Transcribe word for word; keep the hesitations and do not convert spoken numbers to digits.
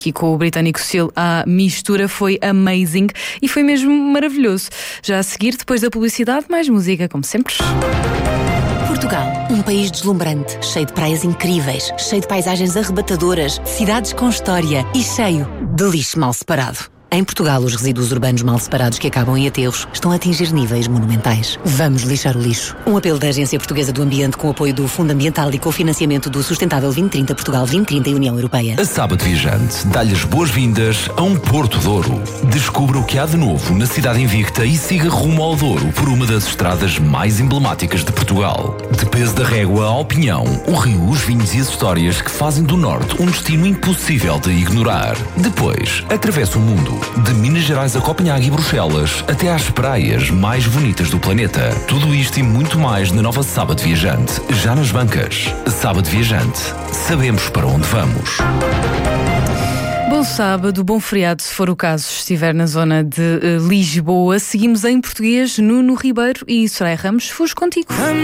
Aqui com o britânico Seal, a mistura foi amazing e foi mesmo maravilhoso. Já a seguir, depois da publicidade, mais música, como sempre. Portugal, um país deslumbrante, cheio de praias incríveis, cheio de paisagens arrebatadoras, cidades com história e cheio de lixo mal separado. Em Portugal, os resíduos urbanos mal separados que acabam em aterros estão a atingir níveis monumentais. Vamos lixar o lixo. Um apelo da Agência Portuguesa do Ambiente com o apoio do Fundo Ambiental e com o financiamento do Sustentável vinte trinta Portugal vinte trinta e União Europeia. A Sábado Viajante dá-lhe as boas-vindas a um Porto Douro. Descubra o que há de novo na cidade invicta e siga rumo ao Douro por uma das estradas mais emblemáticas de Portugal. De Peso da Régua ao Pinhão, o rio, os vinhos e as histórias que fazem do Norte um destino impossível de ignorar. Depois, atravessa o mundo. De Minas Gerais a Copenhague e Bruxelas, até às praias mais bonitas do planeta. Tudo isto e muito mais na nova Sábado Viajante, já nas bancas. Sábado Viajante. Sabemos para onde vamos. Bom sábado, bom feriado, se for o caso, estiver na zona de uh, Lisboa. Seguimos em português, Nuno Ribeiro e Soraya Ramos. Fujo contigo.